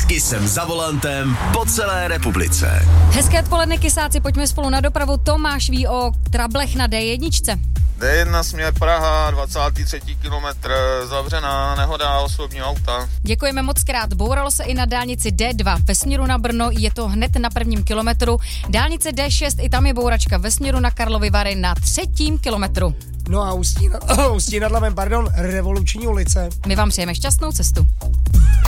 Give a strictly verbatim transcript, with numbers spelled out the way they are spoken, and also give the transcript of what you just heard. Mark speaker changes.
Speaker 1: I jsem za volantem po celé republice.
Speaker 2: Hezké odpoledne, kysáci, pojďme spolu na dopravu. Tomáš ví o trablech na dé jedna.
Speaker 3: dé jedna směr Praha, dvacátý třetí kilometr, zavřená nehoda osobního auta.
Speaker 2: Děkujeme moc krát. Bouralo se i na dálnici dé dva ve směru na Brno, je to hned na prvním kilometru. Dálnice dé šest, i tam je bouračka ve směru na Karlovy Vary na třetím kilometru.
Speaker 4: No a Ústí nad, Ústí nad Labem, pardon, Revoluční ulice.
Speaker 2: My vám přejeme šťastnou cestu.